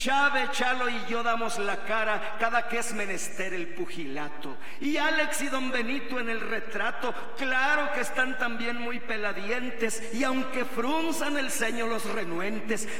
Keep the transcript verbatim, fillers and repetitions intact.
Chave, Chalo y yo damos la cara cada que es menester el pugilato. Y Alex y don Benito en el retrato, claro que están también muy peladientes. Y aunque frunzan el ceño los renuentes,